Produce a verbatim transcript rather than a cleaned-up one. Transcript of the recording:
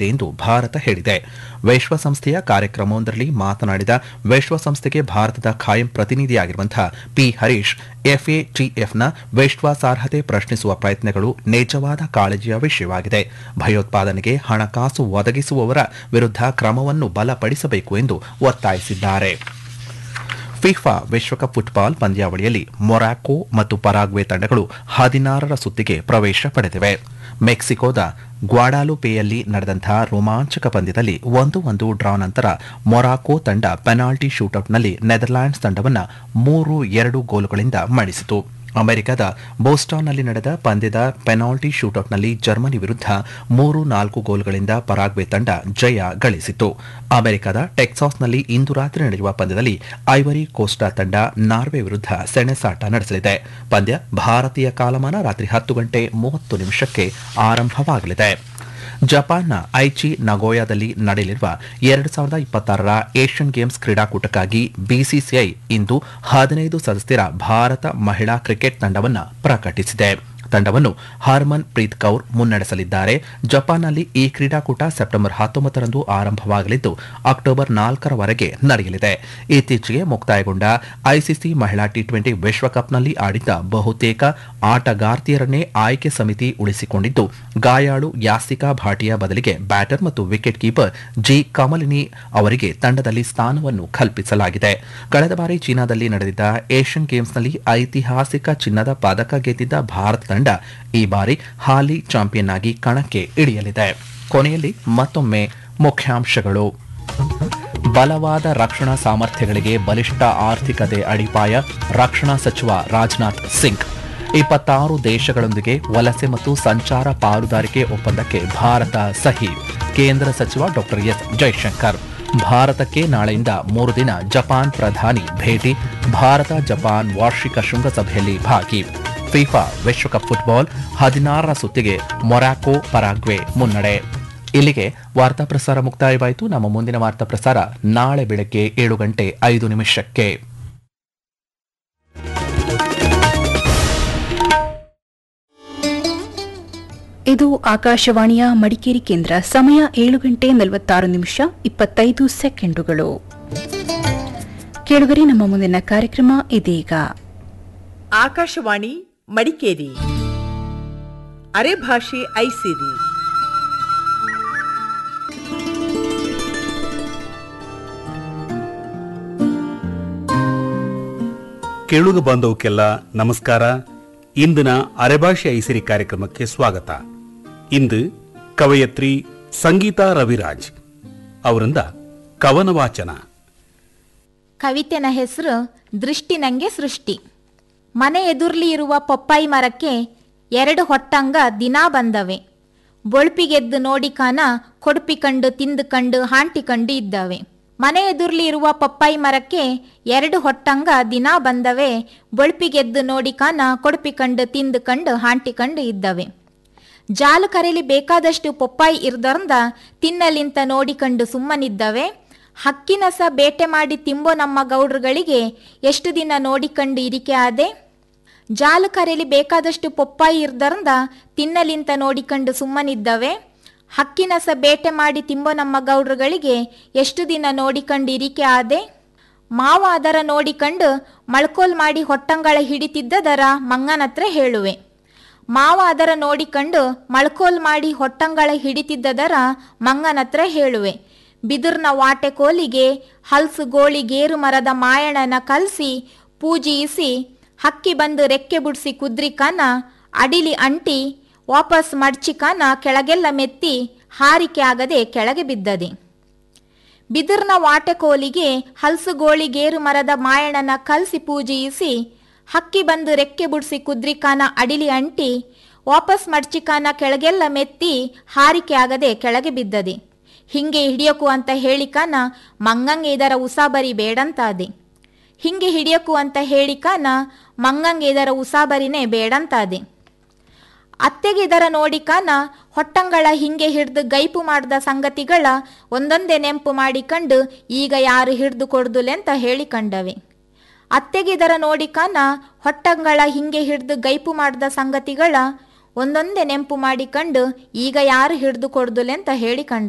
ಇದೆ ಎಂದು ಭಾರತ ಹೇಳಿದೆ. ವಿಶ್ವಸಂಸ್ಥೆಯ ಕಾರ್ಯಕ್ರಮವೊಂದರಲ್ಲಿ ಮಾತನಾಡಿದ ವಿಶ್ವಸಂಸ್ಥೆಗೆ ಭಾರತದ ಖಾಯಂ ಪ್ರತಿನಿಧಿಯಾಗಿರುವಂತಹ ಪಿ ಹರೀಶ್, ಎಫ್ಎಟಿಎಫ್ನ ವಿಶ್ವಾಸಾರ್ಹತೆ ಪ್ರಶ್ನಿಸುವ ಪ್ರಯತ್ನಗಳು ನಿಜವಾದ ಕಾಳಜಿಯ ವಿಷಯವಾಗಿದೆ. ಭಯೋತ್ಪಾದನೆಗೆ ಹಣಕಾಸು ಒದಗಿಸುವವರ ವಿರುದ್ಧ ಕ್ರಮವನ್ನು ಬಲಪಡಿಸಬೇಕು ಎಂದು ಒತ್ತಾಯಿಸಿದ್ದಾರೆ. ಫಿಫಾ ವಿಶ್ವಕಪ್ ಫುಟ್ಬಾಲ್ ಪಂದ್ಯಾವಳಿಯಲ್ಲಿ ಮೊರಾಕೊ ಮತ್ತು ಪರಾಗ್ವೆ ತಂಡಗಳು ಹದಿನಾರರ ಸುತ್ತಿಗೆ ಪ್ರವೇಶ ಪಡೆದಿವೆ. ಮೆಕ್ಸಿಕೋದ ಗ್ವಾಡಾಲುಪೆಯಲ್ಲಿ ನಡೆದಂತಹ ರೋಮಾಂಚಕ ಪಂದ್ಯದಲ್ಲಿ ಒಂದು ಒಂದು ಡ್ರಾ ನಂತರ ಮೊರಾಕೊ ತಂಡ ಪೆನಾಲ್ಟಿ ಶೂಟೌಟ್ನಲ್ಲಿ ನೆದರ್ಲ್ಯಾಂಡ್ಸ್ ತಂಡವನ್ನು ಮೂರು ಎರಡು ಗೋಲುಗಳಿಂದ ಮಣಿಸಿತು. ಅಮೆರಿಕದ ಬೋಸ್ಟಾನ್ನಲ್ಲಿ ನಡೆದ ಪಂದ್ಯದ ಪೆನಾಲ್ಟಿ ಶೂಟೌಟ್ನಲ್ಲಿ ಜರ್ಮನಿ ವಿರುದ್ಧ ಮೂರು ನಾಲ್ಕು ಗೋಲುಗಳಿಂದ ಪರಾಗ್ವೆ ತಂಡ ಜಯ ಗಳಿಸಿತು. ಅಮೆರಿಕದ ಟೆಕ್ಸಾಸ್ನಲ್ಲಿ ಇಂದು ರಾತ್ರಿ ನಡೆಯುವ ಪಂದ್ಯದಲ್ಲಿ ಐವರಿ ಕೋಸ್ಟಾ ತಂಡ ನಾರ್ವೆ ವಿರುದ್ಧ ಸೆಣಸಾಟ ನಡೆಸಲಿದೆ. ಪಂದ್ಯ ಭಾರತೀಯ ಕಾಲಮಾನ ರಾತ್ರಿ ಹತ್ತು ಗಂಟೆ ಮೂವತ್ತು ನಿಮಿಷಕ್ಕೆ ಆರಂಭವಾಗಲಿದೆ. ಜಪಾನ್ನ ಐಚಿ ನಗೋಯಾದಲ್ಲಿ ನಡೆಯಲಿರುವ ಎರಡು ಸಾವಿರದ ಇಪ್ಪತ್ತಾರರ ಏಷ್ಯನ್ ಗೇಮ್ಸ್ ಕ್ರೀಡಾಕೂಟಕ್ಕಾಗಿ ಬಿಸಿಸಿಐ ಇಂದು ಹದಿನೈದು ಸದಸ್ಯರ ಭಾರತ ಮಹಿಳಾ ಕ್ರಿಕೆಟ್ ತಂಡವನ್ನು ಪ್ರಕಟಿಸಿದೆ. ತಂಡವನ್ನು ಹರ್ಮನ್ ಪ್ರೀತ್ ಕೌರ್ ಮುನ್ನಡೆಸಲಿದ್ದಾರೆ. ಜಪಾನ್ನಲ್ಲಿ ಈ ಕ್ರೀಡಾಕೂಟ ಸೆಪ್ಟೆಂಬರ್ ಹತ್ತೊಂಬತ್ತರಂದು ಆರಂಭವಾಗಲಿದ್ದು ಅಕ್ಟೋಬರ್ ನಾಲ್ಕರವರೆಗೆ ನಡೆಯಲಿದೆ. ಇತ್ತೀಚೆಗೆ ಮುಕ್ತಾಯಗೊಂಡ ಐಸಿಸಿ ಮಹಿಳಾ ಟಿ ಟ್ವೆಂಟಿ ವಿಶ್ವಕಪ್ನಲ್ಲಿ ಆಡಿದ್ದ ಬಹುತೇಕ ಆಟಗಾರ್ತಿಯರನ್ನೇ ಆಯ್ಕೆ ಸಮಿತಿ ಉಳಿಸಿಕೊಂಡಿದ್ದು, ಗಾಯಾಳು ಯಾಸಿಕಾ ಭಾಟಿಯಾ ಬದಲಿಗೆ ಬ್ಯಾಟರ್ ಮತ್ತು ವಿಕೆಟ್ ಕೀಪರ್ ಜಿ ಕಮಲಿನಿ ಅವರಿಗೆ ತಂಡದಲ್ಲಿ ಸ್ಥಾನವನ್ನು ಕಲ್ಪಿಸಲಾಗಿದೆ. ಕಳೆದ ಬಾರಿ ಚೀನಾದಲ್ಲಿ ನಡೆದಿದ್ದ ಏಷ್ಯನ್ ಗೇಮ್ಸ್ನಲ್ಲಿ ಐತಿಹಾಸಿಕ ಚಿನ್ನದ ಪದಕ ಗೆದ್ದಿದ್ದ ಭಾರತ ತಂಡ ಈ ಬಾರಿ ಹಾಲಿ ಚಾಂಪಿಯನ್ ಆಗಿ ಕಣಕ್ಕೆ ಇಳಿಯಲಿದೆ. ಕೊನೆಯಲ್ಲಿ ಮತ್ತೊಮ್ಮೆ ಮುಖ್ಯಾಂಶಗಳು. ಬಲವಾದ ರಕ್ಷಣಾ ಸಾಮರ್ಥ್ಯಗಳಿಗೆ ಬಲಿಷ್ಠ ಆರ್ಥಿಕತೆ ಅಡಿಪಾಯ, ರಕ್ಷಣಾ ಸಚಿವ ರಾಜನಾಥ್ ಸಿಂಗ್. ಇಪ್ಪತ್ತಾರು ದೇಶಗಳೊಂದಿಗೆ ವಲಸೆ ಮತ್ತು ಸಂಚಾರ ಪಾಲುದಾರಿಕೆ ಒಪ್ಪಂದಕ್ಕೆ ಭಾರತ ಸಹಿ, ಕೇಂದ್ರ ಸಚಿವ ಡಾ ಎಸ್ ಜೈಶಂಕರ್. ಭಾರತಕ್ಕೆ ನಾಳೆಯಿಂದ ಮೂರು ದಿನ ಜಪಾನ್ ಪ್ರಧಾನಿ ಭೇಟಿ, ಭಾರತ ಜಪಾನ್ ವಾರ್ಷಿಕ ಶೃಂಗಸಭೆಯಲ್ಲಿ ಭಾಗಿ. ಫಿಫಾ ವಿಶ್ವಕಪ್ ಫುಟ್ಬಾಲ್ ಹದಿನಾರರ ಸುತ್ತಿಗೆ ಮೊರಾಕೊ ಪರಾಗ್ವೆ ಮುನ್ನಡೆ. ಇಲ್ಲಿಗೆ ವಾರ್ತಾ ಪ್ರಸಾರ ಮುಕ್ತಾಯವಾಯಿತು. ನಮ್ಮ ಮುಂದಿನ ವಾರ್ತಾ ಪ್ರಸಾರ ನಾಳೆ ಬೆಳಗ್ಗೆ ಏಳು ಗಂಟೆ ಐದು ನಿಮಿಷಕ್ಕೆ. ಇದು ಆಕಾಶವಾಣಿಯ ಮಡಿಕೇರಿ ಕೇಂದ್ರ. ಸಮಯ ಏಳು ಗಂಟೆ ನಲವತ್ತಾರು ನಿಮಿಷ ಇಪ್ಪತ್ತೈದು ಸೆಕೆಂಡುಗಳು. ಕೇಳುಗರೆ, ನಮ್ಮ ಮುಂದಿನ ಕಾರ್ಯಕ್ರಮ ಇದೀಗ. ಆಕಾಶವಾಣಿ ಮಡಿಕೇರಿ ಅರೆಭಾಷೆ ಐಸಿರಿ. ಕೇಳುಗ ಬಾಂಧವಕ್ಕೆಲ್ಲ ನಮಸ್ಕಾರ. ಇಂದಿನ ಅರೆಭಾಷೆ ಐಸಿರಿ ಕಾರ್ಯಕ್ರಮಕ್ಕೆ ಸ್ವಾಗತ. ಇಂದು ಕವಯತ್ರಿ ಸಂಗೀತಾ ರವಿರಾಜ್ ಅವರಿಂದ ಕವನ ವಾಚನ. ಕವಿತೆನ ಹೆಸರು ದೃಷ್ಟಿ ನಂಗೆ ಸೃಷ್ಟಿ. ಮನೆ ಎದುರ್ಲಿ ಇರುವ ಪಪ್ಪಾಯಿ ಮರಕ್ಕೆ ಎರಡು ಹೊಟ್ಟಂಗ ದಿನಾ ಬಂದವೆ. ಬೊಳ್ಪಿಗೆದ್ದು ನೋಡಿಕಾನ ಕೊಡ್ಪಿಕಂಡು ತಿಂದುಕಂಡು ಹಾಂಟಿಕಂಡು ಇದ್ದವೆ. ಮನೆ ಎದುರ್ಲಿ ಇರುವ ಪಪ್ಪಾಯಿ ಮರಕ್ಕೆ ಎರಡು ಹೊಟ್ಟಂಗ ದಿನಾ ಬಂದವೆ. ಬೊಳ್ಪಿಗೆದ್ದು ನೋಡಿಕಾನ ಕೊಡ್ಪಿಕಂಡು ತಿಂದುಕಂಡು ಹಾಂಟಿಕಂಡು ಇದ್ದವೆ. ಜಾಲು ಕರೆಲಿ ಬೇಕಾದಷ್ಟು ಪಪ್ಪಾಯಿ ಇರ್ದರ್ಂದ ತಿನ್ನಲಿಂತ ನೋಡಿಕಂಡು ಸುಮ್ಮನಿದ್ದವೆ. ಹಕ್ಕಿನಸ ಬೇಟೆ ಮಾಡಿ ತಿಂಬೋ ನಮ್ಮ ಗೌಡ್ರುಗಳಿಗೆ ಎಷ್ಟು ದಿನ ನೋಡಿಕಂಡು ಇರಿಕೆ ಆದೆ. ಜಾಲು ಕರೆಲಿ ಬೇಕಾದಷ್ಟು ಪಪ್ಪಾಯಿ ಇರ್ದರ್ಂದ ತಿನ್ನಲಿಂತ ನೋಡಿಕಂಡು ಸುಮ್ಮನಿದ್ದವೆ. ಹಕ್ಕಿನಸ ಬೇಟೆ ಮಾಡಿ ತಿಂಬೋ ನಮ್ಮ ಗೌಡ್ರುಗಳಿಗೆ ಎಷ್ಟು ದಿನ ನೋಡಿಕಂಡು ಇರಿಕೆ ಆದೆ. ಮಾವ ಅದರ ನೋಡಿಕಂಡು ಮಳ್ಕೋಲ್ ಮಾಡಿ ಹೊಟ್ಟಂಗಳ ಹಿಡಿತಿದ್ದದರ ಮಂಗನತ್ರ ಹೇಳುವೆ. ಮಾವ ಅದರ ನೋಡಿಕಂಡು ಮಳ್ಕೋಲ್ ಮಾಡಿ ಹೊಟ್ಟಂಗಳ ಹಿಡಿತಿದ್ದದರ ಮಂಗನತ್ರ ಹೇಳುವೆ. ಬಿದಿರ್ನ ವಾಟೆ ಕೋಲಿಗೆ ಹಲ್ಸು ಗೋಳಿ ಗೇರು ಮರದ ಮಾಯಣನ ಕಲ್ಸಿ ಪೂಜಿಸಿ ಹಕ್ಕಿ ಬಂದು ರೆಕ್ಕೆ ಬುಡ್ಸಿ ಕುದ್ರಿಕಾನ ಅಡಿಲಿ ಅಂಟಿ ವಾಪಸ್ ಮಡ್ಚಿಕಾನ ಕೆಳಗೆಲ್ಲ ಮೆತ್ತಿ ಹಾರಿಕೆ ಆಗದೆ ಕೆಳಗೆ ಬಿದ್ದದೆ. ಬಿದಿರ್ನ ವಾಟೆ ಕೋಲಿಗೆ ಹಲ್ಸು ಗೋಳಿ ಗೇರು ಮರದ ಮಾಯಣನ ಕಲ್ಸಿ ಪೂಜಿಸಿ ಹಕ್ಕಿ ಬಂದು ರೆಕ್ಕೆ ಬುಡ್ಸಿ ಕುದ್ರಿಕಾನ ಅಡಿಲಿ ಅಂಟಿ ವಾಪಸ್ ಮಡ್ಚಿಕಾನ ಕೆಳಗೆಲ್ಲ ಮೆತ್ತಿ ಹಾರಿಕೆ ಆಗದೆ ಕೆಳಗೆ ಬಿದ್ದದೆ. ಹಿಂಗೆ ಹಿಡಿಯಕು ಅಂತ ಹೇಳಿಕಾನ ಮಂಗಂಗೆ ಇದರ ಉಸಾಬರಿ ಬೇಡಂತಾದೆ. ಹಿಂಗೆ ಹಿಡಿಯಕು ಅಂತ ಹೇಳಿಕಾನ ಮಂಗಂಗೆ ಇದರ ಉಸಾಬರಿನೇ ಬೇಡಂತಾದೆ. ಅತ್ತೆಗೆ ಇದರ ನೋಡಿಕಾನ ಹೊಟ್ಟಂಗಳ ಹಿಂಗೆ ಹಿಡ್ದು ಗೈಪು ಮಾಡಿದ ಸಂಗತಿಗಳ ಒಂದೊಂದೇ ನೆಂಪು ಮಾಡಿಕಂಡು ಈಗ ಯಾರು ಹಿಡ್ದು ಕೊಡ್ದುಲೆಂತ ಹೇಳಿಕಂಡವೆ. ಅತ್ತೆಗೆ ಇದರ ನೋಡಿಕಾನ ಹೊಟ್ಟಂಗಳ ಹಿಂಗೆ ಹಿಡ್ದು ಗೈಪು ಮಾಡಿದ ಸಂಗತಿಗಳ ಒಂದೊಂದೇ ನೆಂಪು ಮಾಡಿಕಂಡು ಈಗ ಯಾರು ಹಿಡ್ದು ಕೊಡ್ದುಲೆಂತ ಹೇಳಿಕಂಡ